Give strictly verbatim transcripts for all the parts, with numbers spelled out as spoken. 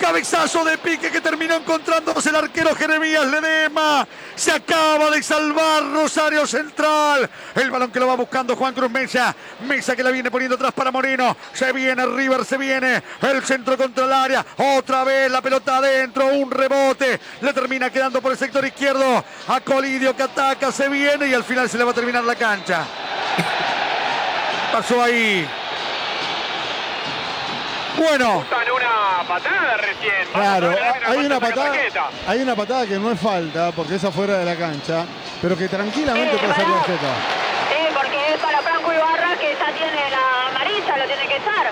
Cabezazo de pique que terminó encontrándose el arquero Jeremías Ledesma. Se acaba de salvar Rosario Central. El balón que lo va buscando Juan Cruz Mesa. Mesa que la viene poniendo atrás para Moreno. Se viene River, se viene el centro contra el área. Otra vez la pelota adentro. Un rebote. Le termina quedando por el sector izquierdo a Colidio que ataca, se viene y al final se le va a terminar la cancha. Pasó ahí. Bueno. Una patada recién. Claro, hay una patada, hay una patada que no es falta porque es afuera de la cancha, pero que tranquilamente eh, puede ser tarjeta. Sí, porque es para Franco Ibarra que ya tiene la amarilla, lo tiene que echar.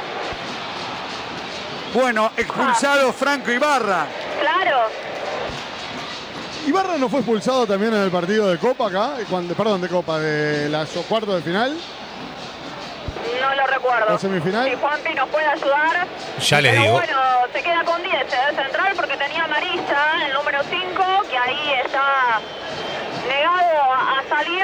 Bueno, expulsado ah. Franco Ibarra. Claro. Ibarra no fue expulsado también en el partido de Copa acá, cuando, perdón, de Copa, de la cuarto de final. No lo recuerdo. ¿La semifinal? Si Juanpi nos puede ayudar. Ya les digo. Bueno, se queda con diez de central porque tenía amarilla, el número cinco, que ahí está negado a salir.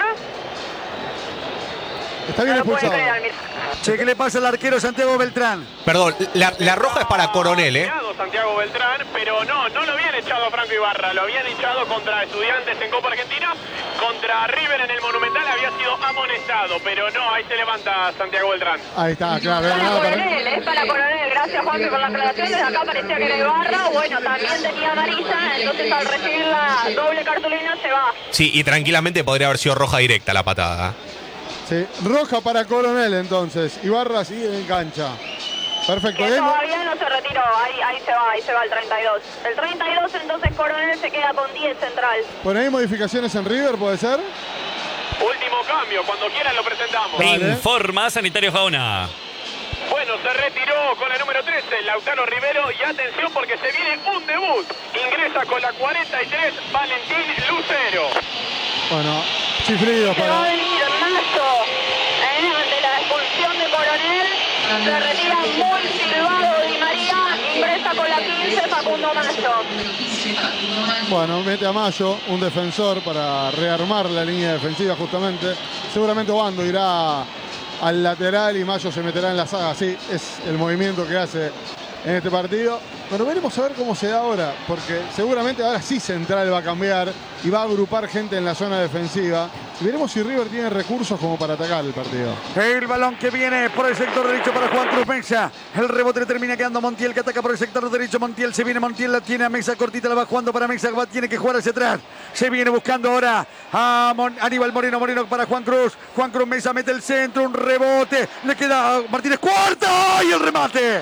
Está bien no expulsado. Che, ¿qué le pasa al arquero Santiago Beltrán? Perdón, la, la roja es para Coronel, ¿eh? Santiago Beltrán, pero no, no lo habían echado a Franco Ibarra, lo habían echado contra Estudiantes en Copa Argentina, contra River en el Monumental había sido amonestado, pero no, ahí se levanta Santiago Beltrán. Ahí está, claro. Para Coronel, es para Coronel, gracias Juanpi por la aclaración, desde acá parecía que era Ibarra, bueno, también tenía amarilla, entonces al recibir la doble cartulina se va. Sí, y tranquilamente podría haber sido roja directa la patada. Sí, roja para Coronel entonces. Ibarra sigue en cancha. Perfecto. Que todavía no se retiró, ahí, ahí se va, ahí se va el treinta y dos. El treinta y dos entonces Coronel se queda con diez central. Bueno, ¿hay modificaciones en River, puede ser? Último cambio, cuando quieran lo presentamos. Dale. Informa Sanitario Jaona. Bueno, se retiró con el número trece, Lautaro Rivero, y atención porque se viene un debut. Ingresa con la cuarenta y tres, Valentín Lucero. Bueno, chiflido para... Se va a venir Mazo, eh, ante la expulsión de Coronel. Se retira muy silbado Di María, ingresa con la quince Facundo Mayo. Bueno, mete a Mayo, un defensor para rearmar la línea defensiva justamente. Seguramente Obando irá al lateral y Mayo se meterá en la saga. Sí, es el movimiento que hace en este partido. Bueno, veremos a ver cómo se da ahora, porque seguramente ahora sí Central va a cambiar y va a agrupar gente en la zona defensiva. Y veremos si River tiene recursos como para atacar el partido. El balón que viene por el sector derecho para Juan Cruz Mesa. El rebote le termina quedando Montiel, que ataca por el sector derecho. Montiel se viene, Montiel la tiene a Mesa cortita, la va jugando para Mesa, va, tiene que jugar hacia atrás. Se viene buscando ahora a Mon Aníbal Moreno, Moreno para Juan Cruz. Juan Cruz Mesa mete el centro, un rebote. Le queda a Martínez Cuarta y el remate.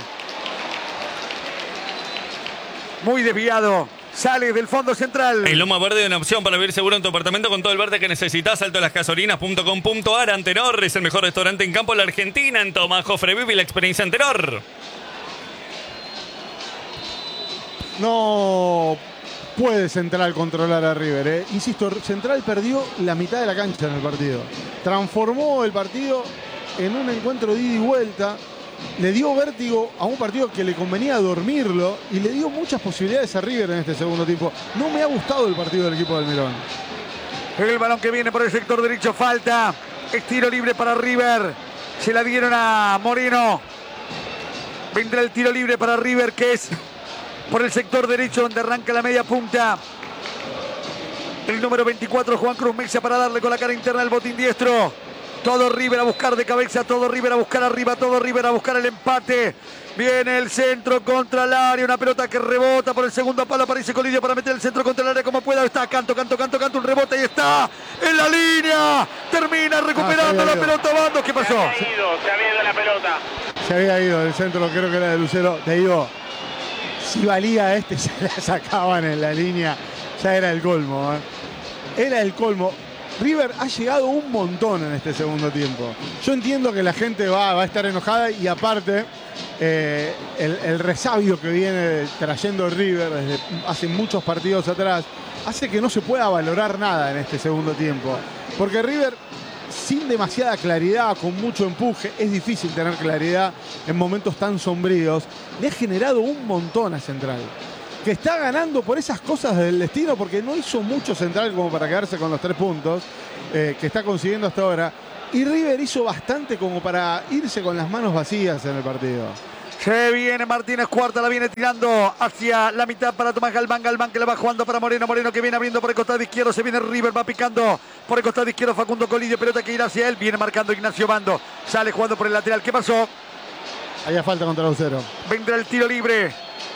Muy desviado. Sale del fondo central. El Loma Verde es una opción para vivir seguro en tu apartamento con todo el verde que necesitas. Salto a las gasolinas punto com punto ar. Antenor es el mejor restaurante en campo de la Argentina. En Tomás Jofre vive la experiencia Antenor. No puede Central controlar a River, ¿eh? Insisto, Central perdió la mitad de la cancha en el partido. Transformó el partido en un encuentro de ida y vuelta. Le dio vértigo a un partido que le convenía dormirlo y le dio muchas posibilidades a River en este segundo tiempo. No me ha gustado el partido del equipo del Mirón. El balón que viene por el sector derecho, falta. Es tiro libre para River. Se la dieron a Moreno. Vendrá el tiro libre para River, que es por el sector derecho donde arranca la media punta. El número veinticuatro, Juan Cruz Mesa, para darle con la cara interna al botín diestro. Todo River a buscar de cabeza, todo River a buscar arriba, todo River a buscar el empate. Viene el centro contra el área, una pelota que rebota por el segundo palo, aparece Colidio para meter el centro contra el área como pueda. Está Canto, Canto, Canto, Canto, un rebote y está en la línea. Termina recuperando ah, la pelota Obando. ¿Qué pasó? Se había ido, se había ido la pelota. Se había ido el centro, creo que era de Lucero. Te digo, si valía este, se la sacaban en la línea. Ya era el colmo, ¿eh? Era el colmo. River ha llegado un montón en este segundo tiempo. Yo entiendo que la gente va, va a estar enojada y aparte eh, el, el resabio que viene trayendo River desde hace muchos partidos atrás hace que no se pueda valorar nada en este segundo tiempo. Porque River, sin demasiada claridad, con mucho empuje, es difícil tener claridad en momentos tan sombríos, le ha generado un montón a Central. Que está ganando por esas cosas del destino, porque no hizo mucho Central como para quedarse con los tres puntos eh, que está consiguiendo hasta ahora. Y River hizo bastante como para irse con las manos vacías en el partido. Se viene Martínez Cuarta, la viene tirando hacia la mitad para Tomás Galván. Galván que la va jugando para Moreno. Moreno que viene abriendo por el costado izquierdo. Se viene River, va picando por el costado izquierdo Facundo Colidio. Pelota que irá hacia él. Viene marcando Ignacio Bando. Sale jugando por el lateral. ¿Qué pasó? Había falta contra Lucero. Vendrá el tiro libre.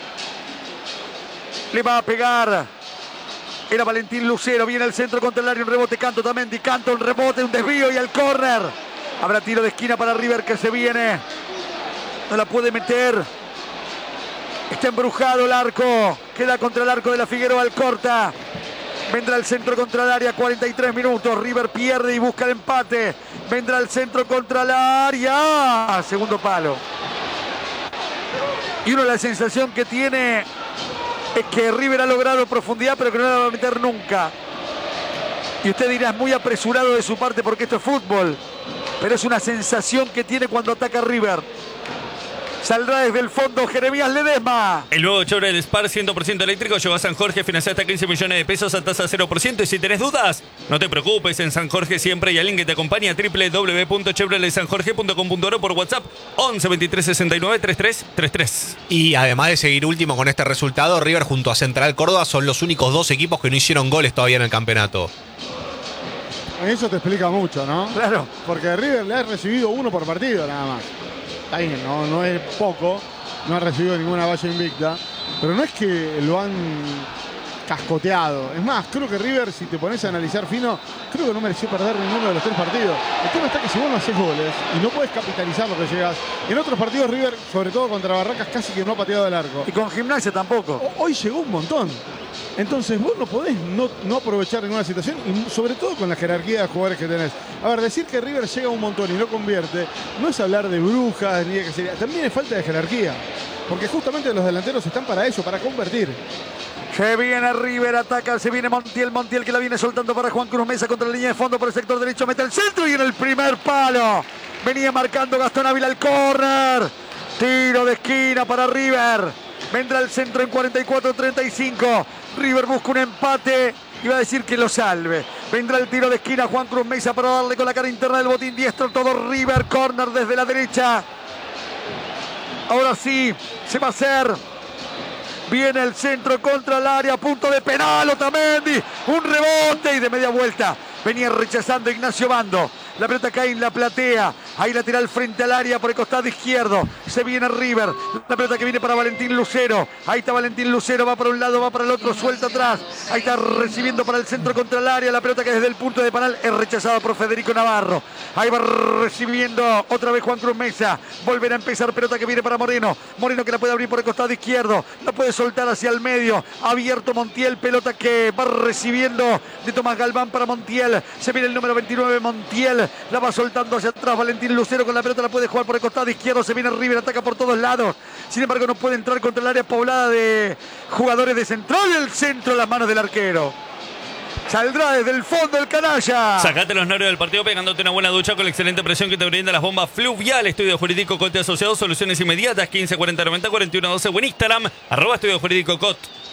Le va a pegar. Era Valentín Lucero. Viene el centro contra el área. Un rebote. Canto también. Di Canto. Un rebote. Un desvío y el córner. Habrá tiro de esquina para River que se viene. No la puede meter. Está embrujado el arco. Queda contra el arco de la Figueroa Alcorta. Vendrá el centro contra el área. cuarenta y tres minutos. River pierde y busca el empate. Vendrá el centro contra el área. Segundo palo. Y uno la sensación que tiene es que River ha logrado profundidad, pero que no la va a meter nunca. Y usted dirá, es muy apresurado de su parte porque esto es fútbol. Pero es una sensación que tiene cuando ataca River. Saldrá desde el fondo Jeremías Ledesma. El nuevo Chevrolet Spark cien por ciento eléctrico llegó a San Jorge, financia hasta quince millones de pesos a tasa cero por ciento. Y si tenés dudas, no te preocupes, en San Jorge siempre hay alguien que te acompaña. doble u doble u doble u punto chevrolet san jorge punto com punto a r por WhatsApp once veintitrés sesenta y nueve treinta y tres treinta y tres. Y además de seguir último con este resultado, River junto a Central Córdoba son los únicos dos equipos que no hicieron goles todavía en el campeonato. Eso te explica mucho, ¿no? Claro. Porque River le ha recibido uno por partido nada más. Está bien, no, no es poco, no ha recibido ninguna valla invicta, pero no es que lo han cascoteado. Es más, creo que River, si te pones a analizar fino, creo que no mereció perder ninguno de los tres partidos. El tema está que si vos no haces goles y no puedes capitalizar lo que llegas, en otros partidos River, sobre todo contra Barracas, casi que no ha pateado el arco. Y con Gimnasia tampoco. O- Hoy llegó un montón. Entonces vos no podés no, no aprovechar ninguna situación, y sobre todo con la jerarquía de jugadores que tenés. A ver, decir que River llega un montón y no convierte, no es hablar de brujas ni de que sería. También es falta de jerarquía. Porque justamente los delanteros están para eso, para convertir. Se viene River, ataca, se viene Montiel, Montiel que la viene soltando para Juan Cruz Mesa contra la línea de fondo por el sector derecho, mete el centro y en el primer palo. Venía marcando Gastón Ávila el córner. Tiro de esquina para River. Vendrá el centro en cuarenta y cuatro treinta y cinco. River busca un empate. Iba a decir que lo salve. Vendrá el tiro de esquina Juan Cruz Mesa para darle con la cara interna del botín diestro. Todo River, córner desde la derecha. Ahora sí, se va a hacer. Viene el centro contra el área, punto de penal, Otamendi. Un rebote y de media vuelta. Venía rechazando Ignacio Bando. La pelota cae en la platea. Ahí lateral frente al área por el costado izquierdo. Se viene River. La pelota que viene para Valentín Lucero. Ahí está Valentín Lucero. Va para un lado, va para el otro. Suelta atrás. Ahí está recibiendo para el centro contra el área. La pelota que desde el punto de penal es rechazada por Federico Navarro. Ahí va recibiendo otra vez Juan Cruz Mesa. Volverá a empezar. Pelota que viene para Moreno. Moreno que la puede abrir por el costado izquierdo. La puede soltar hacia el medio. Abierto Montiel. Pelota que va recibiendo de Tomás Galván para Montiel. Se viene el número veintinueve Montiel. La va soltando hacia atrás Valentín Lucero con la pelota, la puede jugar por el costado izquierdo. Se viene River, ataca por todos lados. Sin embargo, no puede entrar contra el área poblada de jugadores de Central. El centro en las manos del arquero. Saldrá desde el fondo el canalla. Sacate los nervios del partido pegándote una buena ducha con la excelente presión que te brinda las bombas Fluvial. Estudio Jurídico Cote Asociados, soluciones inmediatas. quince cuarenta noventa cuarenta y uno doce o en Instagram, arroba Estudio Jurídico Cot.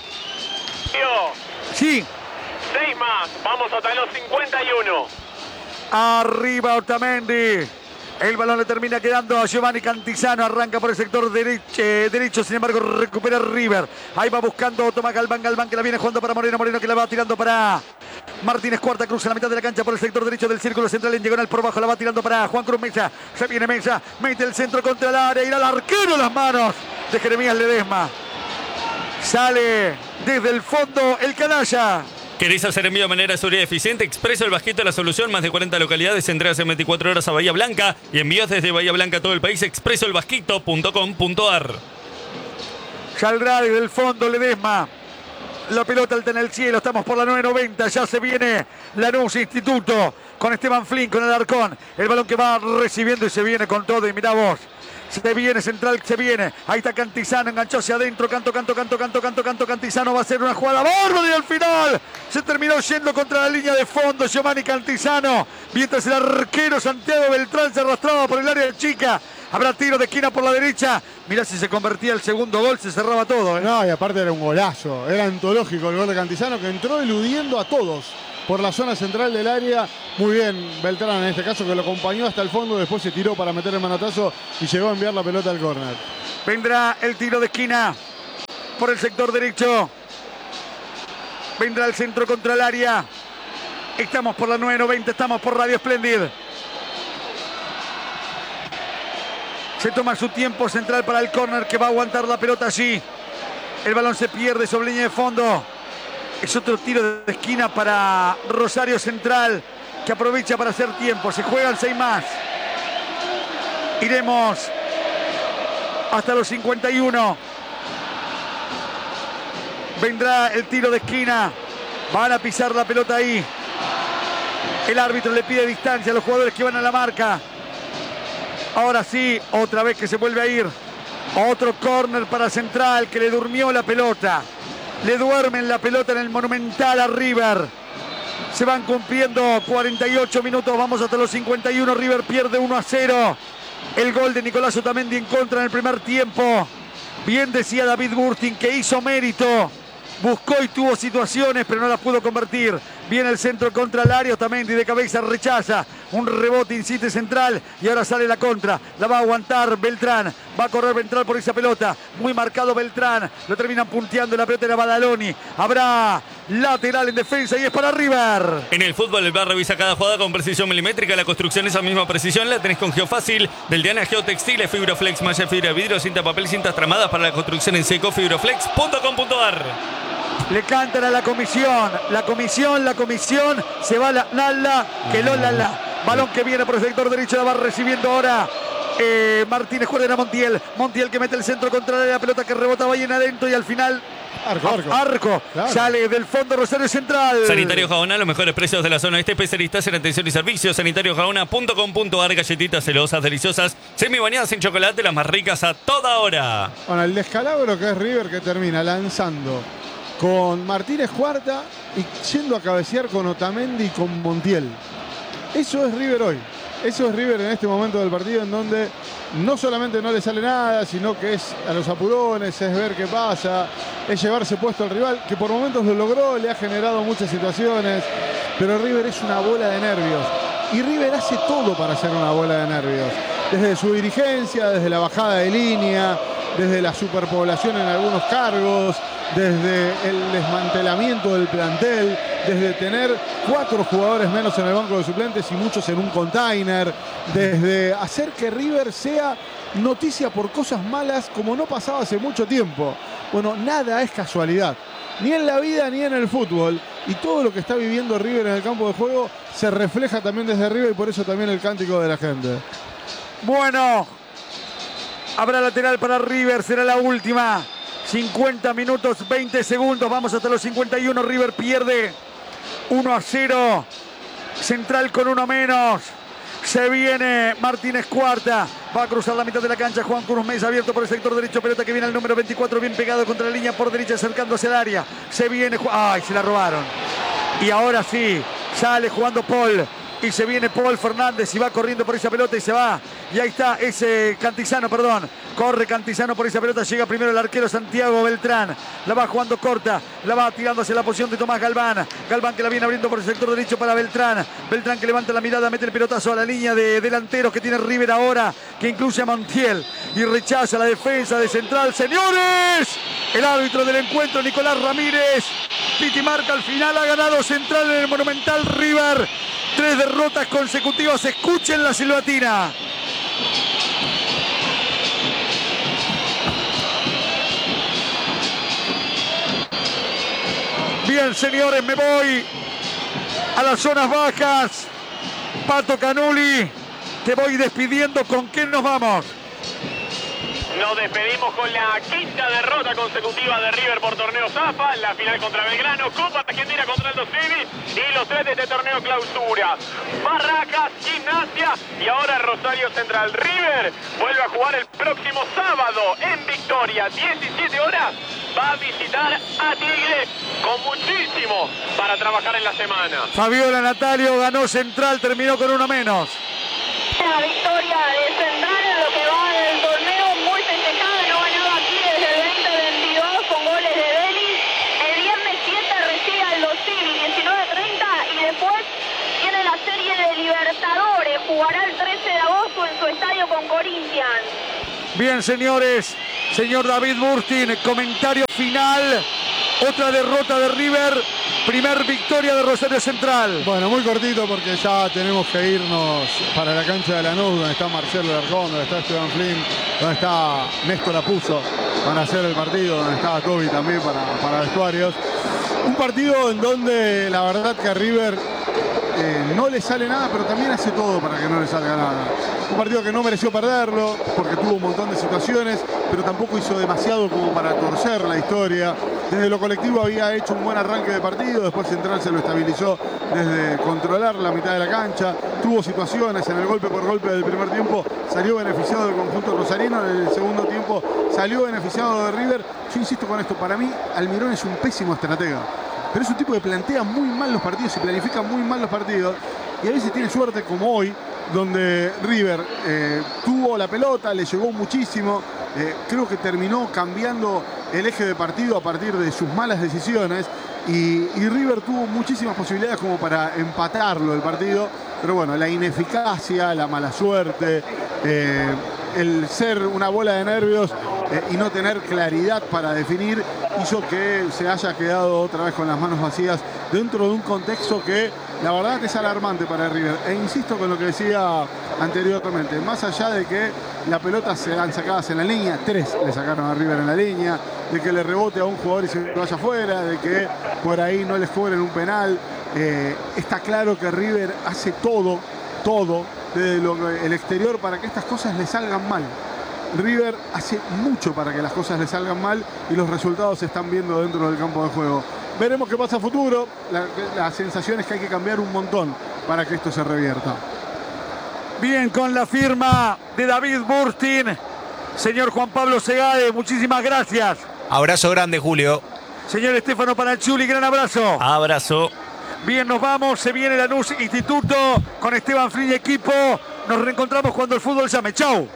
Sí. Seis más, vamos hasta los cincuenta y uno. Arriba Otamendi. El balón le termina quedando a Giovanni Cantizano. Arranca por el sector derecho, eh, derecho. Sin embargo, recupera River. Ahí va buscando Tomás Galván. Galván que la viene jugando para Moreno. Moreno que la va tirando para Martínez Cuarta. Cruza la mitad de la cancha por el sector derecho del círculo central. En diagonal por bajo. La va tirando para Juan Cruz Mesa. Se viene Mesa. Mete el centro contra el área. Irá al arquero en las manos de Jeremías Ledesma. Sale desde el fondo el canalla. ¿Querés hacer envío de manera seguridad y eficiente? Expreso El Basquito la solución. Más de cuarenta localidades. Entregas en veinticuatro horas a Bahía Blanca. Y envíos desde Bahía Blanca a todo el país. expreso el basquito punto com punto a r. Saldrá desde el fondo Ledesma. La pelota alta en el cielo. Estamos por la nueve noventa. Ya se viene Lanús Instituto. Con Esteban Flynn, con el Alarcón. El balón que va recibiendo y se viene con todo. Y mirá vos. Se viene Central, se viene. Ahí está Cantizano, enganchó hacia adentro. Canto, canto, canto, canto, canto, canto. Cantizano va a hacer una jugada bárbara y al final se terminó yendo contra la línea de fondo Giovanni Cantizano. Mientras el arquero Santiago Beltrán se arrastraba por el área de chica. Habrá tiro de esquina por la derecha. Mirá si se convertía el segundo gol, se cerraba todo. ¿eh? No, y aparte era un golazo. Era antológico el gol de Cantizano, que entró eludiendo a todos por la zona central del área. Muy bien Beltrán en este caso, que lo acompañó hasta el fondo. Después se tiró para meter el manotazo y llegó a enviar la pelota al córner. Vendrá el tiro de esquina por el sector derecho. Vendrá el centro contra el área. Estamos por la nueve noventa, estamos por Radio Splendid. Se toma su tiempo central para el córner que va a aguantar la pelota allí. El balón se pierde sobre línea de fondo. Es otro tiro de esquina para Rosario Central, que aprovecha para hacer tiempo. Se juegan seis más. Iremos hasta los cincuenta y uno. Vendrá el tiro de esquina. Van a pisar la pelota ahí. El árbitro le pide distancia a los jugadores que van a la marca. Ahora sí, otra vez que se vuelve a ir. Otro córner para Central, que le durmió la pelota. Le duermen la pelota en el Monumental a River. Se van cumpliendo cuarenta y ocho minutos. Vamos hasta los cincuenta y uno. River pierde uno a cero. El gol de Nicolás Otamendi en contra en el primer tiempo. Bien decía David Bursting que hizo mérito. Buscó y tuvo situaciones, pero no las pudo convertir. Viene el centro contra el área. Otamendi de cabeza rechaza. Un rebote, insiste Central. Y ahora sale la contra. La va a aguantar Beltrán. Va a correr Beltrán por esa pelota. Muy marcado Beltrán. Lo terminan punteando. La pelota era Badaloni. Habrá lateral en defensa y es para River. En el fútbol, el V A R revisa cada jugada con precisión milimétrica. La construcción, esa misma precisión, la tenés con Geofácil. Del Diana Geotextiles, Fibroflex, malla fibra, vidrio, cinta papel, cintas tramadas para la construcción en seco. Fibroflex punto com punto a r. Le cantan a la comisión. La comisión, la comisión. Se va la Nala. Que lo la la. Balón que viene por el sector derecho. La va recibiendo ahora eh, Martínez. Juega a Montiel. Montiel que mete el centro contra la pelota que rebotaba ahí en adentro y al final. Arco, arco. Arco. Claro. Sale del fondo Rosario Central. Sanitario Jaona, los mejores precios de la zona este. Especialistas en atención y servicio. sanitario jaona punto com punto a r. Galletitas celosas, deliciosas, semibañadas en chocolate, las más ricas a toda hora. Bueno, el descalabro que es River, que termina lanzando con Martínez Cuarta y yendo a cabecear con Otamendi y con Montiel. Eso es River hoy. Eso es River en este momento del partido, en donde no solamente no le sale nada, sino que es a los apurones, es ver qué pasa, es llevarse puesto al rival, que por momentos lo logró, le ha generado muchas situaciones, pero River es una bola de nervios. Y River hace todo para ser una bola de nervios. Desde su dirigencia, desde la bajada de línea, desde la superpoblación en algunos cargos, desde el desmantelamiento del plantel, desde tener cuatro jugadores menos en el banco de suplentes y muchos en un container, desde hacer que River sea noticia por cosas malas como no pasaba hace mucho tiempo. Bueno, nada es casualidad, ni en la vida ni en el fútbol, y todo lo que está viviendo River en el campo de juego se refleja también desde arriba, y por eso también el cántico de la gente. Bueno, habrá lateral para River, será la última. cincuenta minutos, veinte segundos, vamos hasta los cincuenta y uno. River pierde uno a cero. Central con uno menos. Se viene Martínez Cuarta. Va a cruzar la mitad de la cancha. Juan Cruz Mesa abierto por el sector derecho. Pelota que viene al número veinticuatro. Bien pegado contra la línea por derecha, acercándose al área. Se viene. ¡Ay! Se la robaron. Y ahora sí. Sale jugando Paul. Y se viene Paul Fernández y va corriendo por esa pelota y se va. Y ahí está ese Cantizano, perdón. Corre Cantizano por esa pelota. Llega primero el arquero Santiago Beltrán. La va jugando corta. La va tirando hacia la posición de Tomás Galván. Galván que la viene abriendo por el sector derecho para Beltrán. Beltrán que levanta la mirada, mete el pelotazo a la línea de delanteros que tiene River ahora, que incluye a Montiel. Y rechaza la defensa de Central. ¡Señores! El árbitro del encuentro, Nicolás Ramírez. Piti marca al final. Ha ganado Central en el Monumental. River. Tres derrotas consecutivas. Escuchen la silbatina. Bien, señores, me voy a las zonas bajas. Pato Canuli, te voy despidiendo. ¿Con quién nos vamos? Nos despedimos con la quinta derrota consecutiva de River por torneo Zafa, la final contra Belgrano, Copa Argentina contra Aldo Civi y los tres de este torneo Clausura. Barracas, Gimnasia y ahora Rosario Central. River vuelve a jugar el próximo sábado en Victoria, diecisiete horas. Va a visitar a Tigre con muchísimo para trabajar en la semana. Fabiola Natalio ganó Central, terminó con uno menos. La victoria de Central en lo que va del torneo, muy festejada, no ganaba aquí desde el veinte veintidós con goles de Denis. El viernes siete recibe al Los Civi, diecinueve treinta, y después tiene la serie de Libertadores. Jugará el trece de agosto en su estadio con Corinthians. Bien, señores, Señor David Burstin, comentario final. Otra derrota de River. Primer victoria de Rosario Central. Bueno, muy cortito porque ya tenemos que irnos para la cancha de Lanús, donde está Marcelo Alarcón, donde está Esteban Flynn, donde está Néstor Apuzzo para hacer el partido, donde está Kobe también para, para vestuarios. Un partido en donde la verdad que a River eh, no le sale nada, pero también hace todo para que no le salga nada. Un partido que no mereció perderlo, porque tuvo un montón de situaciones, pero tampoco hizo demasiado como para torcer la historia. Desde lo colectivo había hecho un buen arranque de partido, después Central se lo estabilizó desde controlar la mitad de la cancha. Tuvo situaciones en el golpe por golpe del primer tiempo, salió beneficiado del conjunto rosarino, en el segundo tiempo salió beneficiado de River. Yo insisto con esto, para mí Almirón es un pésimo estratega, pero es un tipo que plantea muy mal los partidos y planifica muy mal los partidos, y a veces tiene suerte como hoy, donde River eh, tuvo la pelota, le llegó muchísimo, eh, creo que terminó cambiando el eje de partido a partir de sus malas decisiones, y, y River tuvo muchísimas posibilidades como para empatarlo el partido, pero bueno, la ineficacia, la mala suerte, eh, el ser una bola de nervios eh, y no tener claridad para definir hizo que se haya quedado otra vez con las manos vacías dentro de un contexto que la verdad es alarmante para River. E insisto con lo que decía anteriormente, más allá de que la pelota se dan sacadas en la línea, tres le sacaron a River en la línea, de que le rebote a un jugador y se vaya afuera, de que por ahí no les cobren un penal, eh, está claro que River hace todo, todo desde lo, el exterior para que estas cosas le salgan mal. River hace mucho para que las cosas le salgan mal y los resultados se están viendo dentro del campo de juego. Veremos qué pasa a futuro. La, la sensación es que hay que cambiar un montón para que esto se revierta. Bien, con la firma de David Burstin. Señor Juan Pablo Segade, muchísimas gracias. Abrazo grande, Julio. Señor Estefano Panacciuli, gran abrazo. Abrazo. Bien, nos vamos. Se viene Lanús Instituto con Esteban Flynn y equipo. Nos reencontramos cuando el fútbol llame. Chau.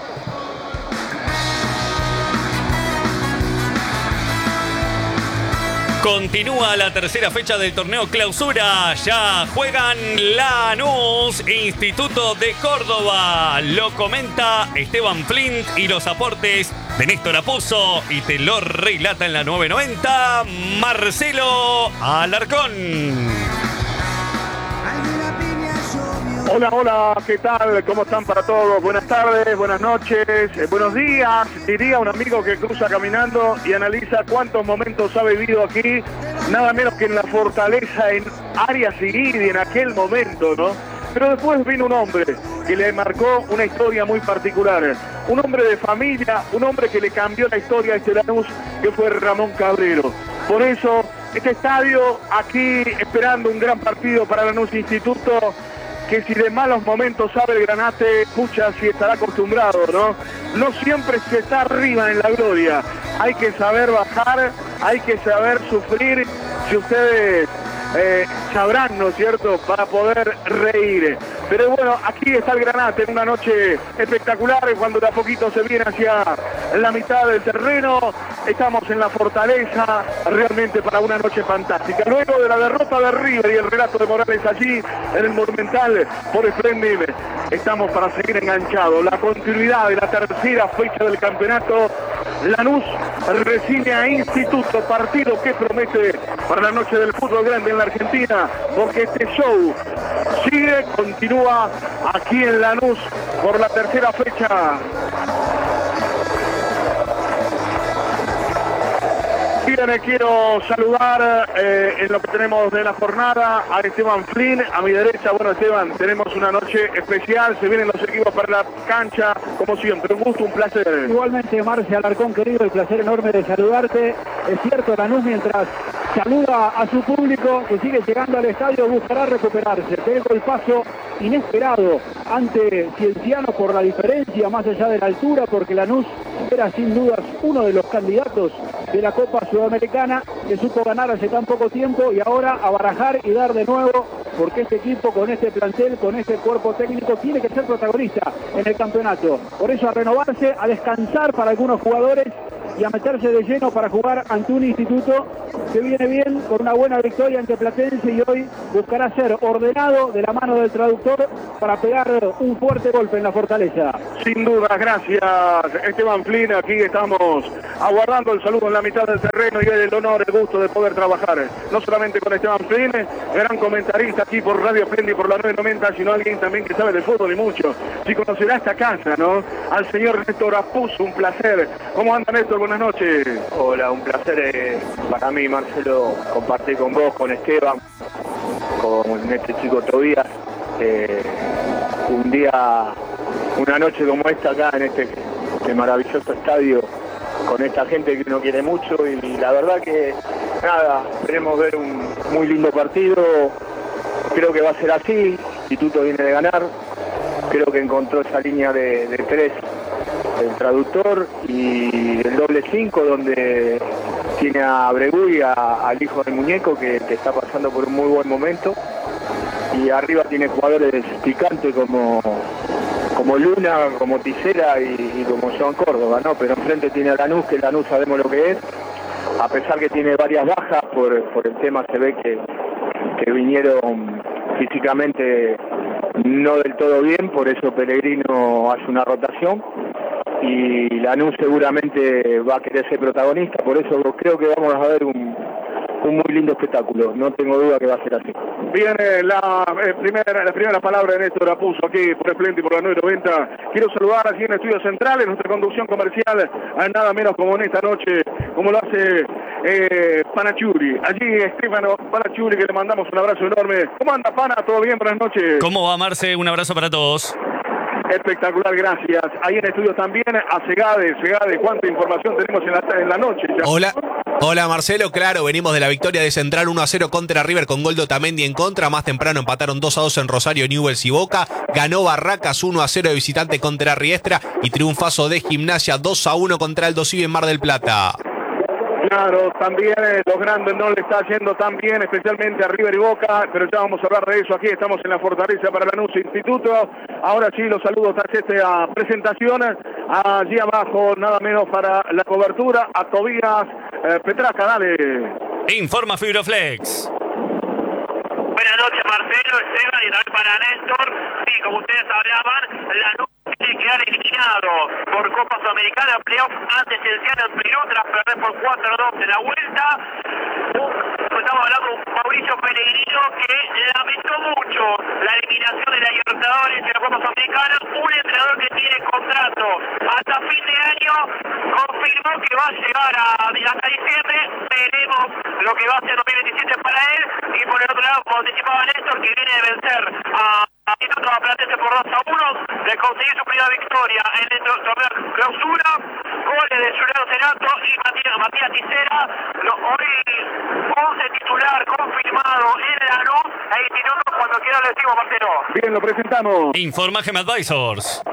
Continúa la tercera fecha del torneo Clausura. Ya juegan Lanús, Instituto de Córdoba. Lo comenta Esteban Flint y los aportes de Néstor Apuzzo. Y te lo relata en la nueve noventa Marcelo Alarcón. Hola, hola, ¿qué tal? ¿Cómo están para todos? Buenas tardes, buenas noches, eh, buenos días. Diría un amigo que cruza caminando y analiza cuántos momentos ha vivido aquí, nada menos que en la Fortaleza, en Arias Seguidi, en aquel momento, ¿no? Pero después vino un hombre que le marcó una historia muy particular. Un hombre de familia, un hombre que le cambió la historia a este Lanús, que fue Ramón Cabrero. Por eso, este estadio aquí esperando un gran partido para Lanús Instituto, que si de malos momentos sabe el Granate, pucha, si estará acostumbrado, ¿no? No siempre se está arriba en la gloria. Hay que saber bajar, hay que saber sufrir, si ustedes eh, sabrán, ¿no es cierto?, para poder reír. Pero bueno, aquí está el Granate en una noche espectacular, cuando de a poquito se viene hacia la mitad del terreno. Estamos en la Fortaleza, realmente para una noche fantástica. Luego de la derrota de River y el relato de Morales allí en el Monumental por Splendid, estamos para seguir enganchados. La continuidad de la tercera fecha del campeonato. Lanús recibe a Instituto, partido que promete para la noche del fútbol grande en la Argentina, porque este show sigue, continúa aquí en Lanús por la tercera fecha. Bien, quiero saludar eh, en lo que tenemos de la jornada a Esteban Flynn, a mi derecha. Bueno, Esteban, tenemos una noche especial, se vienen los equipos para la cancha, como siempre, un gusto, un placer. Igualmente, Marce Alarcón, querido, el placer enorme de saludarte. Es cierto, Lanús, mientras saluda a su público que sigue llegando al estadio, buscará recuperarse. Pegó el paso inesperado ante Cienciano por la diferencia, más allá de la altura, porque Lanús era sin dudas uno de los candidatos de la Copa Sudamericana, que supo ganar hace tan poco tiempo, y ahora a barajar y dar de nuevo, porque este equipo con este plantel, con este cuerpo técnico, tiene que ser protagonista en el campeonato. Por eso a renovarse, a descansar para algunos jugadores y a meterse de lleno para jugar ante un Instituto que viene bien con una buena victoria ante Platense y hoy buscará ser ordenado de la mano del traductor para pegar un fuerte golpe en la Fortaleza. Sin duda, gracias Esteban Flynn. Aquí estamos aguardando el saludo en la mitad del terreno y el honor, el gusto de poder trabajar no solamente con Esteban Flynn, gran comentarista aquí por Radio Splendid por la nueve noventa, sino alguien también que sabe de fútbol y mucho. Si conocerá esta casa, ¿no? Al señor Néstor Apuzzo, un placer. ¿Cómo anda, Néstor? Buenas noches. Hola, un placer eh, para mí, Marcelo, compartir con vos, con Esteban, con este chico Tobías, eh, un día, una noche como esta acá en este, este maravilloso estadio, con esta gente que uno quiere mucho, y la verdad que nada, esperemos ver un muy lindo partido. Creo que va a ser así. Instituto viene de ganar, creo que encontró esa línea de, de tres el traductor y el doble cinco donde tiene a Bregú y a, al hijo del muñeco que, que está pasando por un muy buen momento, y arriba tiene jugadores picantes como como Luna, como Tisera y, y como Joan Córdoba, ¿no? Pero enfrente tiene a Lanús, que Lanús sabemos lo que es, a pesar que tiene varias bajas por, por el tema, se ve que, que vinieron físicamente no del todo bien, por eso Pellegrino hace una rotación y Lanús seguramente va a querer ser protagonista, por eso creo que vamos a ver un, un muy lindo espectáculo, no tengo duda que va a ser así. Viene la, eh, primera, la primera palabra de Néstor Apuzzo aquí por Splendid por la nueve noventa. Quiero saludar aquí en Estudios Centrales, nuestra conducción comercial, a nada menos como en esta noche, como lo hace eh, Panachuri. Allí Estefano Panachuri, que le mandamos un abrazo enorme. ¿Cómo anda, Pana? ¿Todo bien? Buenas noches. ¿Cómo va, Marce? Un abrazo para todos. Espectacular, gracias. Ahí en estudios también a Segade. Segade, ¿cuánta información tenemos en la, en la noche? Ya. Hola. Hola Marcelo, claro, venimos de la victoria de Central uno a cero contra River con gol de Otamendi en contra. Más temprano empataron dos a dos en Rosario, Newell's y Boca. Ganó Barracas uno a cero de visitante contra Riestra y triunfazo de Gimnasia dos a uno contra Aldo Civi en Mar del Plata. Claro, también eh, los grandes no le está yendo tan bien, especialmente a River y Boca, pero ya vamos a hablar de eso. Aquí estamos en la Fortaleza para Lanús Instituto. Ahora sí, los saludos a esta presentación. Allí abajo, nada menos para la cobertura, a Tobías eh, Petraca, dale. Informa Fibroflex. Buenas noches, Marcelo, Esteban, y también para Néstor. Sí, como ustedes hablaban, Lanús tiene que quedar eliminado por Copa Sudamericana, playoff antes el Ciano en Perú, tras perder por cuatro a dos en la vuelta. Estamos hablando de un Mauricio Pellegrino que lamentó mucho la eliminación de la Libertadores y la Copa Sudamericana. Un entrenador que tiene contrato hasta fin de año, confirmó que va a llegar a, hasta diciembre. Veremos lo que va a ser dos mil veintisiete para él. Y por el otro lado, como anticipaba Néstor, que viene de vencer a Instituto Platense por dos a uno, de conseguir su primera victoria en el torneo clausura. Goles de Juliano Cerato y Matías, Matías Tisera. No, hoy once titular confirmado en Lanús e Instituto. Cuando quiera le decimos, Marcelo. Bien, lo presentamos. Informa Gem Advisors.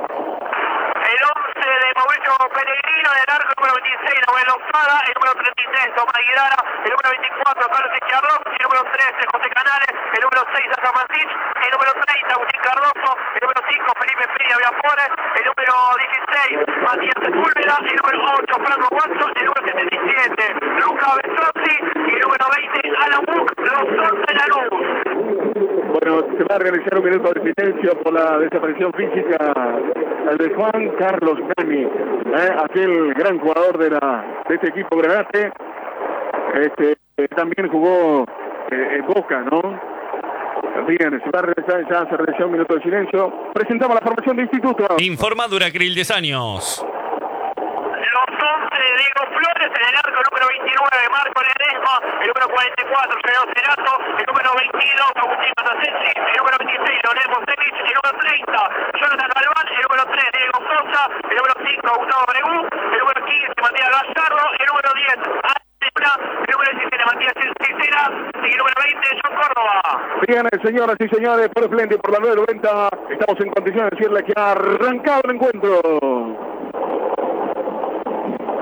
El once de Mauricio Pellegrino, del arco, el número veintiséis, Noel Lozada, el número treinta y tres, Tomás Aguilara, el número veinticuatro, Carlos Izquierdo, el número trece, José Canales, el número seis, Asa Mancich, el número treinta, Agustín Cardoso, el número cinco, Felipe Feria Viafores, el número dieciséis, Matías Sepúlveda, el número ocho, Franco Watson, el número setenta y siete, Luca Besotti, y el número veinte, Alan Buch, los once de Lanús. Bueno, se va a realizar un minuto de silencio por la desaparición física de Juan Carlos Nani, eh, aquel gran jugador de, la, de este equipo Granate. Este, eh, también jugó eh, en Boca, ¿no? Bien, se va a realizar, ya se realizó un minuto de silencio. Presentamos la formación de Instituto. Informa Duracril diez años. Los once de Diego Flores, en el arco número veintinueve, Marco Ledesma, el número cuarenta y cuatro, Fernando Cerato, el número veintidós, Agustín Matasensi, el número veintiséis, Leonel Monsevich, el número treinta, Jonathan Galván, el número tres, Diego Sosa, el número cinco, Gustavo Bregú, el número quince, Matías Gallardo, el número diez, el número diecisiete, Matías Cicera, y el número veinte, John Córdoba. Bien, señoras y señores, por Splendid, por la nueve noventa, estamos en condiciones de decirle que ha arrancado el encuentro.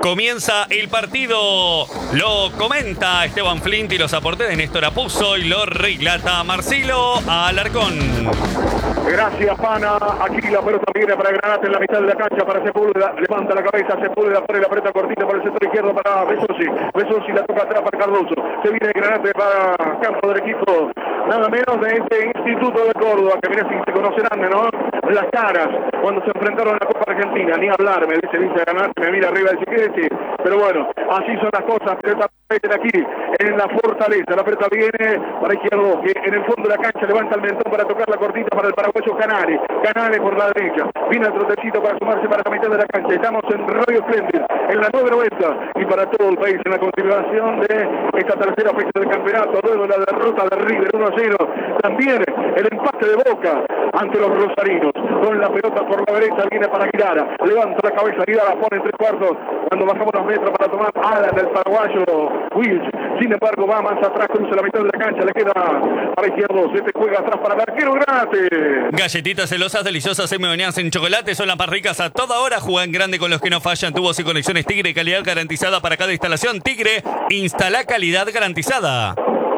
Comienza el partido. Lo comenta Esteban Flint y los aportes de Néstor Apuzzo y lo relata Marcelo Alarcón. Gracias, Pana. Aquí la pelota viene para Granate en la mitad de la cancha para Sepúlveda. Levanta la cabeza, Sepúlveda pone la pelota cortita por el sector izquierdo para Besosi. Besosi la toca atrás para Cardoso. Se viene Granate para campo del equipo, nada menos de este Instituto de Córdoba, que mira si se conocerán, ¿no? Las caras cuando se enfrentaron a la Copa Argentina. Ni hablar, me dice, dice Granate, me mira arriba y dice, ¿qué decir? Pero bueno, así son las cosas. Pelota aquí en la Fortaleza. La pelota viene para Izquierdo, que en el fondo de la cancha levanta el mentón para tocar la cortita para el paraguayo Canales. Canales por la derecha. Viene el trotecito para sumarse para la mitad de la cancha. Estamos en Radio Splendid, en la nueve noventa y para todo el país en la continuación de esta tercera fecha del campeonato. Luego la derrota de River uno a cero. También el empate de Boca ante los rosarinos. Con la pelota por la derecha viene para Guirara. Levanta la cabeza, Guirara pone en tres cuartos. Cuando bajamos los metros para tomar alas del paraguayo Wills. Sin embargo, va más atrás, cruza la mitad de la cancha, le queda para Izquierdo. Este juega atrás para el arquero Granate. Galletitas celosas, deliciosas, M and M's en chocolate, son las más ricas a toda hora. Juegan grande con los que no fallan. Tubos y conexiones Tigre, calidad garantizada para cada instalación. Tigre, instala calidad garantizada.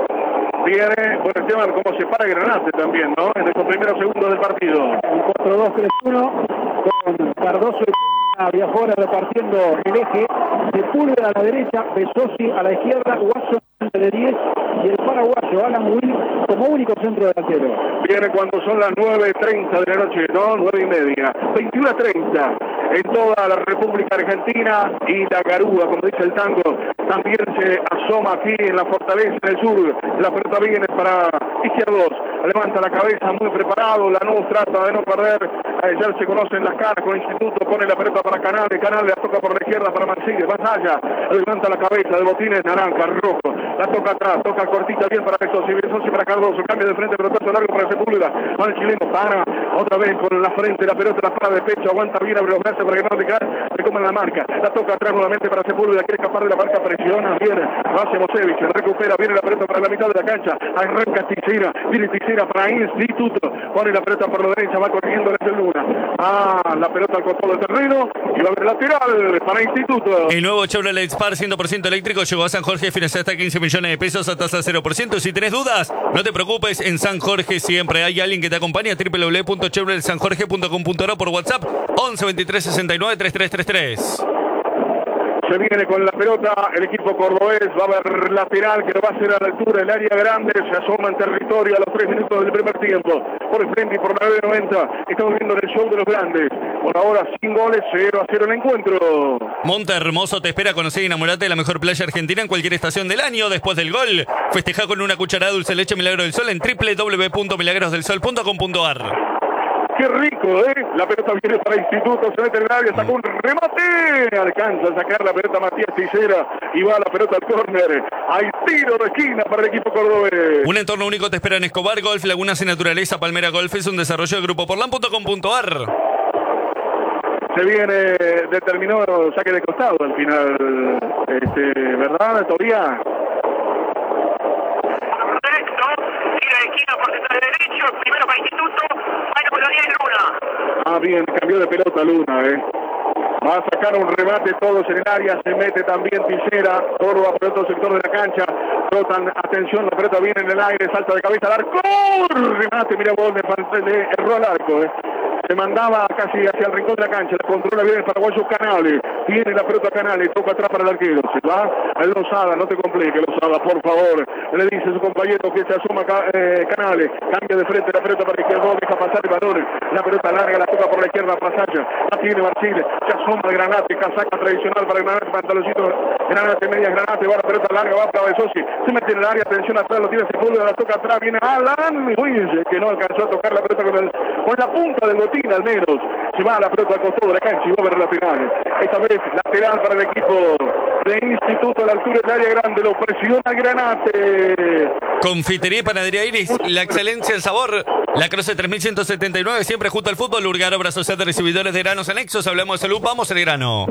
Viene, bueno, Esteban, como se para Granate también, ¿no? En estos primeros segundos del partido. cuatro dos tres uno con Cardoso y Viajora repartiendo el eje. Sepúlveda a la derecha, Besosi a la izquierda, Guaso de diez y el paraguayo Alan Will como único centro delantero. Viene cuando son las nueve treinta de la noche, ¿no? nueve y media. veintiuno treinta en toda la República Argentina y la Garúa, como dice el tango, también se asoma aquí en la Fortaleza, en el sur. La pelota viene para Izquierdos, levanta la cabeza muy preparado, Lanús trata de no perder, ayer se conocen las caras con el Instituto, pone la pelota para Canales, Canales la toca por la izquierda para Mancilla, más allá, levanta la cabeza de botines naranja, rojo, la toca atrás, toca cortita bien para Besosi, Besosi para Cardoso, cambia de frente, pelotazo largo para Sepúlveda, con el chileno para, otra vez con la frente, la pelota la para de pecho, aguanta bien, abre los brazos para que no le cae, se come la marca, la toca atrás nuevamente para Sepúlveda, quiere escapar de la marca, presiona, viene, hace Mosevich, recupera, viene la pelota para la mitad de la cancha, arranca Ticera, viene Ticera para Instituto, pone la pelota por la derecha, va corriendo desde Luna, ah, la pelota al costado del terreno, y va a haber lateral para Instituto. El nuevo Chevrolet Spark cien por ciento eléctrico llegó a San Jorge, financiado hasta quince millones de pesos a tasa cero por ciento. Si tenés dudas, no te preocupes, en San Jorge siempre hay alguien que te acompaña. doble u doble u doble u punto chevrolet san jorge punto com punto a r o por WhatsApp once veintitrés sesenta y nueve treinta y tres treinta y tres. Se viene con la pelota el equipo cordobés, va a haber lateral que lo va a hacer a la altura del área grande, se asoma en territorio a los tres minutos del primer tiempo. Por el frente y por la nueve noventa, estamos viendo el show de los grandes. Por ahora sin goles, cero a cero el encuentro. Monte Hermoso te espera, conocer y enamorarte de la mejor playa argentina en cualquier estación del año. Después del gol, festeja con una cucharada de dulce leche Milagro del Sol en doble u doble u doble u punto milagros del sol punto com punto a r. Qué rico, ¿eh? La pelota viene para Instituto, se mete en el área, sacó un remate, alcanza a sacar la pelota Matías Ticera y va la pelota al córner. Hay tiro de esquina para el equipo cordobés. Un entorno único te espera en Escobar Golf, Lagunas y Naturaleza. Palmera Golf es un desarrollo del grupo porlan punto com punto a r. Se viene, determinó saque de costado al final, este, ¿verdad, Tobía? Tira de esquina por detrás derecho, primero para Instituto, bueno, por la diez Luna. Ah, bien, cambió de pelota Luna, eh. Va a sacar un remate todos en el área, se mete también Ticera, Córdoba por otro sector de la cancha, trotan, atención, la pelota viene en el aire, salta de cabeza al arco, remate, mira vos, le erró al arco, eh. Se mandaba casi hacia el rincón de la cancha, la controla bien el paraguayo Canales, tiene la pelota Canales, toca atrás para el arquero, se va a Lozada, no te complique Lozada, por favor, le dice a su compañero que se asuma eh, Canales, cambia de frente la pelota para la izquierda, deja pasar el balón, la pelota larga, la toca por la izquierda, Pasaya, la tiene Marchile, se asoma el Granate, casaca tradicional para el Granate, pantaloncito, Granate, media Granate, va la pelota larga, va para Besosi, se mete en el área, atención atrás, lo tiene Sepúlveda, la toca atrás, viene Alan Ruiz, que no alcanzó a tocar la pelota con, el, con la punta del botín al menos, se va la pelota al costado de la cancha y va a ver lateral, esta vez lateral para el equipo de Instituto a la altura del área grande, lo presiona Granate. Confitería y Panadería Iris, la excelencia, el sabor. La Croce tres mil ciento setenta y nueve, siempre junto al fútbol. Urgar, obra social de recibidores de granos anexos. Hablamos de salud, vamos al grano.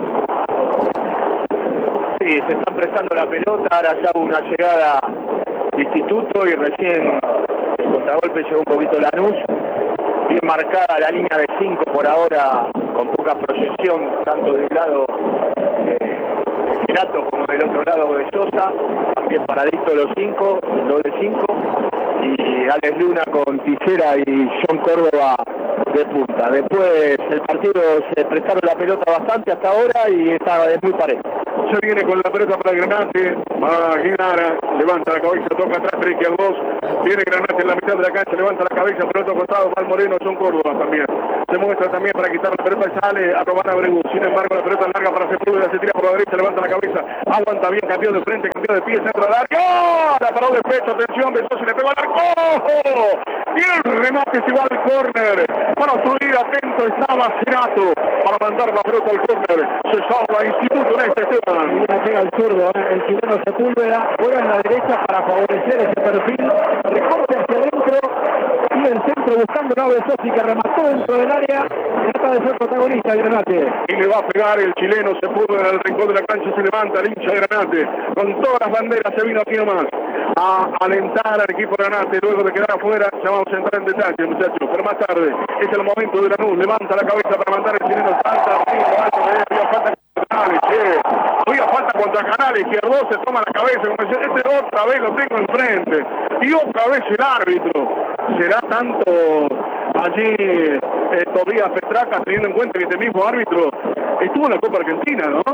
Sí, se están prestando la pelota, ahora ya hubo una llegada de Instituto y recién el contragolpe llegó un poquito Lanús. Bien marcada la línea de cinco por ahora, con poca proyección, tanto de un lado eh, Cerato como del otro lado de Sosa, también paradito los cinco, doble cinco, y Alex Luna con Tijera y John Córdoba de punta. Después el partido se prestaron la pelota bastante hasta ahora y está es muy parejo. Se viene con la pelota para Granate, va Guinara, levanta la cabeza, toca atrás, tres que dos, viene Granate en la mitad de la cancha, levanta la cabeza, por otro costado, va el Moreno, John Córdoba también. Se muestra también para quitar la pelota y sale a robar a Abregu. Sin embargo, la pelota larga para Sepúlveda, se tira por la derecha, levanta la cabeza, aguanta bien, cambió de frente, cambió de pie, centro al arco, la paró de pecho, atención, besó, se le pegó al arco, y el remate se va al córner, para subir, atento estaba Cerato, para mandar la pelota al córner, se salva Instituto en este tema. Y la pega al zurdo, ¿eh? El chileno Sepúlveda juega en la derecha para favorecer ese perfil, recorte hacia adentro y el centro buscando a Besosi que remató dentro del área, trata de ser protagonista Granate. Y le va a pegar el chileno Sepúlveda en el rincón de la cancha, se levanta el hincha de Granate, con todas las banderas se vino aquí nomás a alentar al equipo Granate, luego de quedar afuera, ya vamos a entrar en detalle muchachos, pero más tarde es el momento de Lanús, levanta la cabeza para mandar el chileno, salta, había falta Canales, che. Había falta contra Canales, Izquierdo se toma la cabeza, como dice, este otra vez lo tengo enfrente, y otra vez el árbitro. ¿Será tanto allí eh, Tobías Petraca, teniendo en cuenta que este mismo árbitro estuvo en la Copa Argentina, ¿no?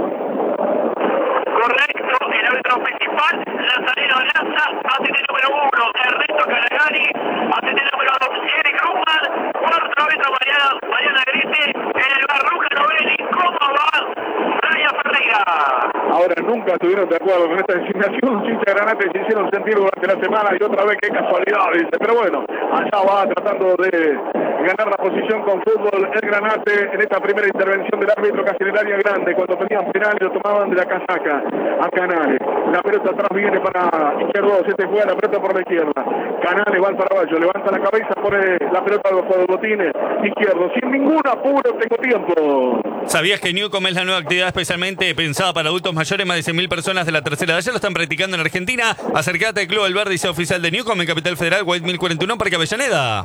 Correcto, el árbitro principal, Nazareno Laza, A T T número uno, Ernesto Calagari, A T T número dos, Eric Ruman, cuarto árbitro Mariana, Mariana Grite, en el bar Luca Novelli, ¿cómo va? Brian Ferreira. Ahora nunca estuvieron de acuerdo con esta designación, los hinchas de Granate se hicieron sentir durante la semana y otra vez qué casualidad, dice, pero bueno, allá va tratando de ganar la posición con fútbol el Granate en esta primera intervención del árbitro casi en el área grande, cuando pedían penal y lo tomaban de la casaca a Canales. La pelota atrás viene para Izquierdo, se te juega la pelota por la izquierda. Canales va al paraguayo, levanta la cabeza, pone la pelota por los botines. Izquierdo, sin ningún apuro, tengo tiempo. ¿Sabías que Newcom es la nueva actividad especialmente pensada para adultos mayores? Más de cien mil personas de la tercera edad ya lo están practicando en Argentina. Acércate al Club El Verde y sea oficial de Newcom en Capital Federal, White mil cuarenta y uno, Parque Avellaneda.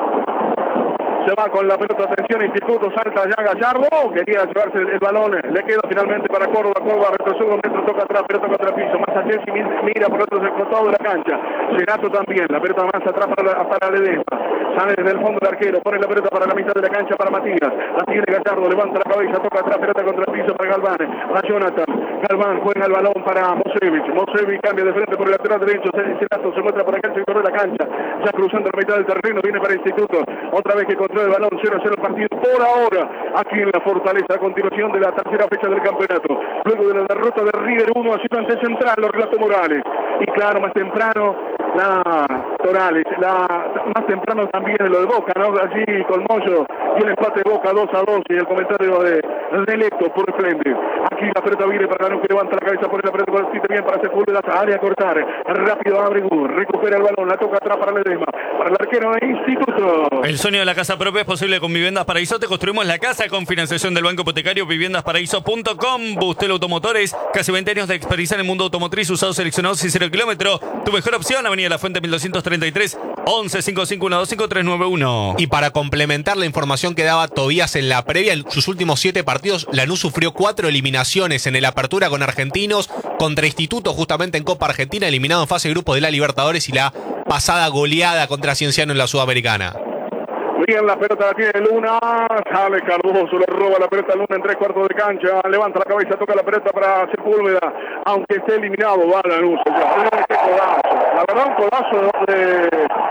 Se va con la pelota, atención, Instituto, salta ya Gallardo, quería llevarse el, el balón, le queda finalmente para Córdoba, Córdoba retrocede un metro, toca atrás, pelota contra el piso, más allá, mira por otro costado de la cancha, Cerato también, la pelota más atrás para, la, para Ledesma, sale desde el fondo del arquero, pone la pelota para la mitad de la cancha para Matías, la tiene Gallardo, levanta la cabeza, toca atrás, pelota contra el piso para Galván, a Jonathan, Galván juega el balón para Mosevich, Mosevich cambia de frente por el lateral derecho, Cerato se muestra por acá el sector de la cancha, ya cruzando la mitad del terreno, viene para Instituto, otra vez que controla el balón, cero a cero el partido por ahora, aquí en la Fortaleza, a continuación de la tercera fecha del campeonato, luego de la derrota de River uno a cero ante Central, lo relató Morales, y claro, más temprano, la Torales, la, más temprano también lo de Boca, ¿no? Allí con Moyo, y el empate de Boca dos a dos, y el comentario de Nelecto por Splendid. Aquí la pelota viene para Lanús, que levanta la cabeza, pone la pelota con el sitio bien para Sepúlveda, área a cortar, rápido abre Gur, recupera el balón, la toca atrás para Ledesma, para el arquero de Instituto. El sueño de la casa propia es posible con Viviendas Paraíso. Te construimos la casa con financiación del Banco Hipotecario, viviendas paraíso punto com. Bustel Automotores, casi veinte años de experiencia en el mundo automotriz, usados seleccionados y cero kilómetro. Tu mejor opción, Avenida La Fuente mil doscientos treinta y tres, once cincuenta y cinco uno dos cinco tres nueve uno. Y para complementar la información que daba Tobías en la previa, en sus últimos siete partidos, Lanús sufrió cuatro eliminaciones en el Apertura con Argentinos, contra Instituto justamente en Copa Argentina, eliminado en fase de grupo de la Libertadores, y la pasada goleada contra Cienciano en la Sudamericana. Bien, la pelota la tiene Luna, sale Cardoso, le roba la pelota a Luna en tres cuartos de cancha, levanta la cabeza, toca la pelota para Sepúlveda, aunque esté eliminado, va a Lanús. Qué codazo, la verdad un codazo de,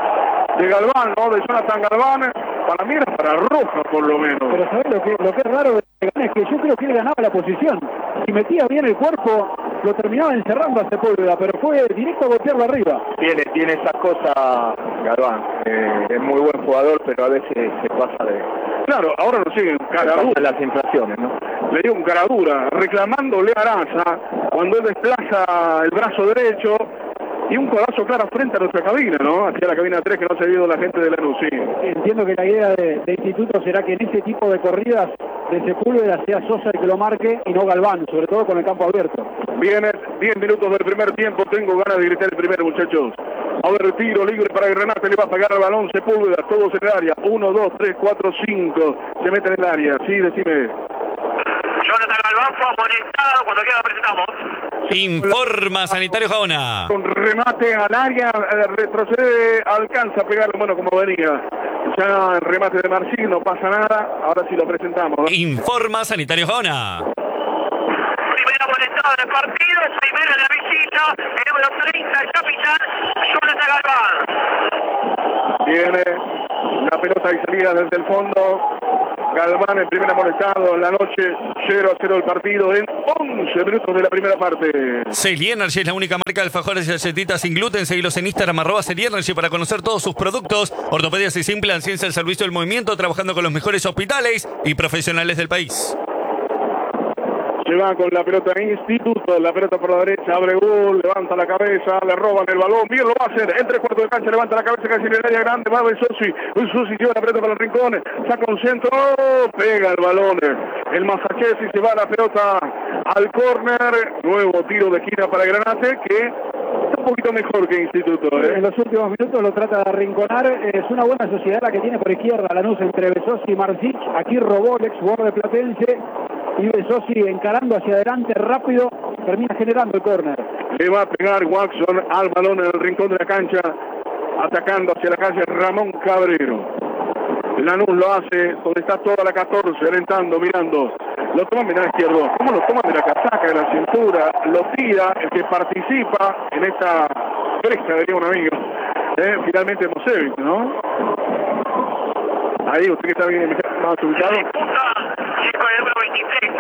de Galván, ¿no? De Jonathan Galván, para mí era para Roja por lo menos. Pero ¿sabés lo que, lo que es raro de Galván? Es que yo creo que él ganaba la posición, si metía bien el cuerpo, lo terminaba encerrando a Sepúlveda, pero fue directo a golpearlo arriba. Tiene, tiene esas cosas Galván, eh, es muy buen jugador, pero a veces se pasa de... Claro, ahora lo siguen cara dura. Las inflaciones, ¿no? Le dio un cara dura, reclamándole a Araza, cuando él desplaza el brazo derecho, y un codazo claro frente a nuestra cabina, ¿no? Hacia la cabina tres que no se ha ido la gente de Lanús, sí. Entiendo que la idea de, de Instituto será que en ese tipo de corridas de Sepúlveda sea Sosa el que lo marque y no Galván, sobre todo con el campo abierto. Viene diez minutos del primer tiempo, tengo ganas de gritar el primero, muchachos. A ver, tiro libre para Granate, le va a pegar el balón Sepúlveda, todos en el área, uno, dos, tres, cuatro, cinco, se mete en el área, sí, decime. Jonathan Galván fue amonestado. Cuando quiera lo presentamos. Informa Sanitario Gaona. Con remate al área, eh, retrocede, alcanza a pegarlo, bueno, como venía. Ya el remate de Marcín, no pasa nada. Ahora sí lo presentamos, ¿no? Informa Sanitario Gaona. Primera amonestado del partido, primera de la visita, el número treinta, el capitán Jonathan Galván. Viene la pelota y salida desde el fondo. Galván, el primer amonestado en la noche, cero a cero el partido en once minutos de la primera parte. Celi Energy es la única marca de alfajores y galletitas sin gluten. Seguilos en Instagram, arroba Celi Energy, para conocer todos sus productos. Ortopedias y Simple, ciencia del servicio del movimiento, trabajando con los mejores hospitales y profesionales del país. Se va con la pelota en Instituto, la pelota por la derecha, abre gol, levanta la cabeza, le roban el balón, bien lo va a hacer, en tres cuartos de cancha, levanta la cabeza casi en el área grande, va Besosi, Besosi lleva la pelota para el rincón, saca un centro, pega el balón, el Massachusetts se va la pelota al córner, nuevo tiro de esquina para Granate, que está un poquito mejor que Instituto, ¿eh? En los últimos minutos lo trata de arrinconar. Es una buena sociedad la que tiene por izquierda Lanús entre Besosi y Marsic. Aquí robó el ex jugador de Platense y Besosi encarando hacia adelante rápido, termina generando el córner. Le va a pegar Watson al balón en el rincón de la cancha, atacando hacia la calle Ramón Cabrero. Lanús lo hace donde está toda la catorce, alentando, mirando. Lo toma mirá izquierdo. ¿Cómo lo toman de la casaca, de la cintura? Lo tira el que participa en esta cresta, diría un amigo. Eh, finalmente Mosevic, ¿no? Ahí, usted que está bien más ubicado. Chico de número veintitrés,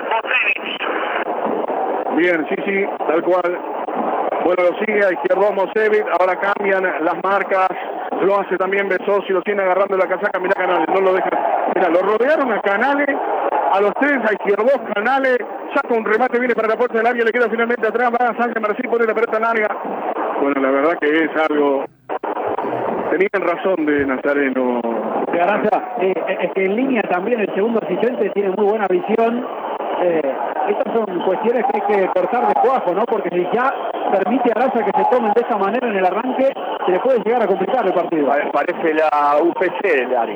Mosevic. Bien, sí, sí, tal cual. Bueno, lo sigue a izquierdo Mosevic, ahora cambian las marcas, lo hace también Besosi, lo tiene agarrando la casaca, mirá Canales, no lo deja. Mira, lo rodearon a Canales, a los tres, a izquierdo Canales, saca un remate, viene para la puerta del área, le queda finalmente atrás, va a Sánchez Marcín, pone la pelota larga. Bueno, la verdad que es algo... Tenían razón de Nazareno. De Araya, eh, es que en línea también el segundo asistente tiene muy buena visión. Eh, estas son cuestiones que hay que cortar de cuajo, ¿no? Porque si ya permite a Araya que se tomen de esa manera en el arranque, se le puede llegar a complicar el partido. Parece la U P C del área.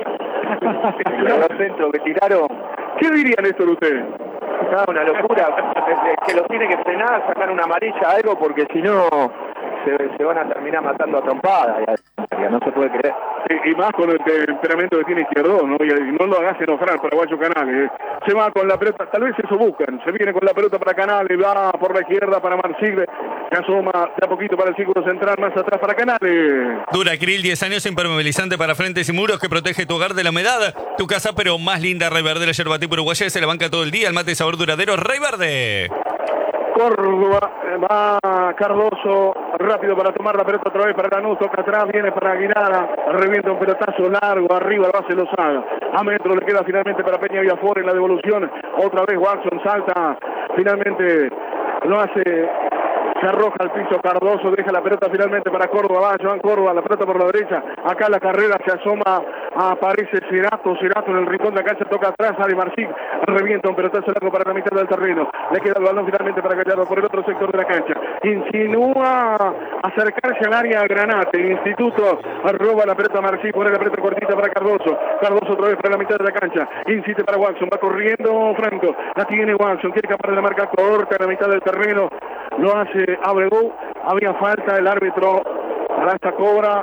Los centros que tiraron. ¿Qué dirían esto de ustedes? Está una locura. Que lo tiene que frenar, sacar una amarilla, algo, porque si no se, se van a terminar matando a trompadas. No se puede creer. Y, y más con el temperamento que tiene Izquierdo, ¿no? Y, y no lo hagas enojar Paraguayo Canales. Se va con la pelota, tal vez eso buscan. Se viene con la pelota para Canales, va por la izquierda para Marsigle, se asoma de a poquito para el círculo central, más atrás para Canales. Duracril, diez años, impermeabilizante para frentes y muros que protege tu hogar de la humedad. Tu casa, pero más linda, Rey Verde, la yerba tipo uruguaya, se la banca todo el día. El mate de sabor duradero, Rey Verde. Córdoba, va Cardoso, rápido para tomar la pelota otra vez para Lanús, toca atrás, viene para Aguilar, revienta un pelotazo largo, arriba el base Lozada, a metro le queda finalmente para Peña Villafuera en la devolución, otra vez Watson salta, finalmente lo hace, se arroja al piso Cardoso, deja la pelota finalmente para Córdoba, va Joan Córdoba, la pelota por la derecha, acá la carrera se asoma, aparece Cerato, Cerato en el rincón de la cancha, toca atrás, Ali Marcín, revienta un pelotazo largo para la mitad del terreno, le queda el balón finalmente para Gallardo por el otro sector de la cancha, insinúa acercarse al área Granate, el Instituto roba la pelota a Marcín, pone la pelota cortita para Cardoso, Cardoso otra vez para la mitad de la cancha, insiste para Watson, va corriendo Franco, la tiene Watson, quiere escapar de la marca corta en la mitad del terreno, lo hace Abreu, había falta, el árbitro para esta cobra.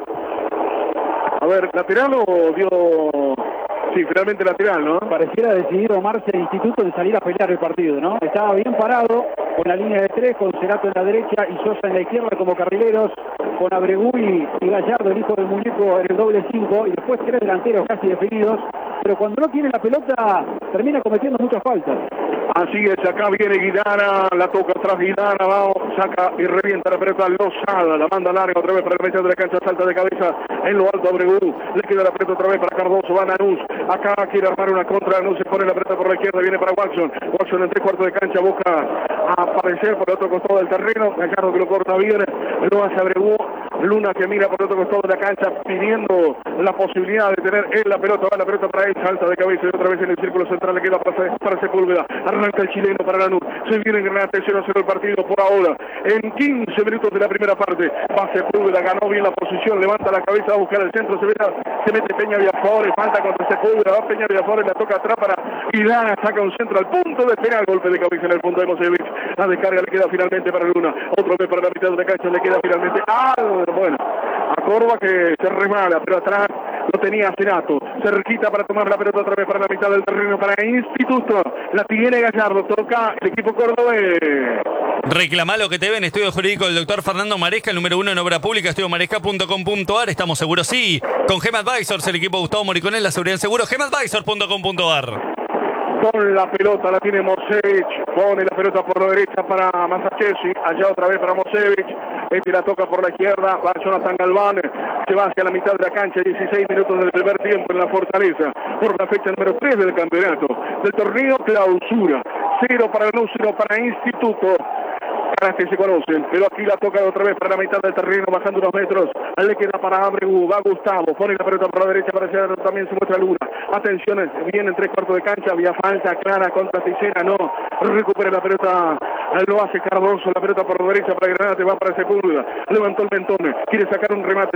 A ver, ¿lateral o dio...? Sí, finalmente lateral, ¿no? Pareciera decidido Marce el Instituto en salir a pelear el partido, ¿no? Estaba bien parado, con la línea de tres, con Cerato en la derecha y Sosa en la izquierda como carrileros, con Abreu y, y Gallardo, el hijo del muñeco, en el doble cinco, y después tres delanteros casi definidos, pero cuando no tiene la pelota, termina cometiendo muchas faltas. Así es, acá viene Guidara, la toca atrás Guidara, va, saca y revienta la pelota Lozada, la manda larga otra vez para el medio de la cancha, salta de cabeza en lo alto Abreu, le queda la pelota otra vez para Cardoso, va Lanús, acá quiere armar una contra, Lanús se pone la pelota por la izquierda, viene para Watson, Watson en tres cuartos de cancha, busca aparecer por el otro costado del terreno, Gallardo que lo corta bien, lo hace Abreu, Luna que mira por el otro costado de la cancha pidiendo la posibilidad de tener él la pelota, va la pelota para él, salta de cabeza y otra vez en el círculo central le queda para, para Sepúlveda, arranca el chileno para Lanús, se viene en Granate, cero a cero el partido por ahora, en quince minutos de la primera parte, va Sepúlveda, ganó bien la posición, levanta la cabeza, va a buscar el centro, se, ve, se mete Peña Viafores, falta contra Sepúlveda, va Peña Viafores, la toca atrás para Irán, saca un centro al punto de penal, golpe de cabeza en el punto de Mosevich, la descarga le queda finalmente para Luna, otro vez para la mitad de la cancha, le queda finalmente ah, bueno, a Córdoba que se resbala, pero atrás lo tenía Cerato, cerquita para tomar la pelota otra vez para la mitad del terreno para Instituto, la tiene Gallardo, toca el equipo cordobés. Reclamá lo que te ven, estudio jurídico del doctor Fernando Maresca, el número uno en obra pública, estudio maresca punto com punto ar, estamos seguros sí, con Gem Advisors, el equipo Gustavo Moriconel, la seguridad en seguro, gem advisors punto com punto ar. Con la pelota la tiene Mosevich, pone la pelota por la derecha para Masachesi, allá otra vez para Mosevich, este la toca por la izquierda, va Jonathan Galván, se va hacia la mitad de la cancha, dieciséis minutos del primer tiempo en la Fortaleza, por la fecha número tres del campeonato, del torneo clausura, cero para Lanús, cero para Instituto. Que se conocen, pero aquí la toca otra vez para la mitad del terreno, bajando unos metros, le queda para Abreu, va Gustavo, pone la pelota por la derecha para allá, también se muestra Luna, atención, viene en tres cuartos de cancha, había falta clara contra Ticena, no, recupera la pelota, lo hace Cardoso, la pelota por la derecha para Granate, va para Sepúlveda, levantó el mentón, quiere sacar un remate,